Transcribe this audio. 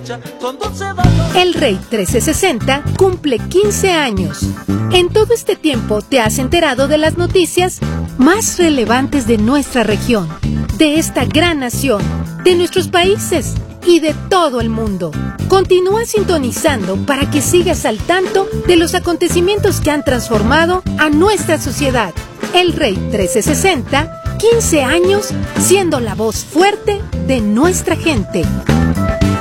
cosecha con dulce valor. El Rey 1360 cumple 15 años. En todo este tiempo te has enterado de las noticias más relevantes de nuestra región, de esta gran nación, de nuestros países y de todo el mundo. Continúa sintonizando para que sigas al tanto de los acontecimientos que han transformado a nuestra sociedad. El Rey 1360, 15 años siendo la voz fuerte de nuestra gente.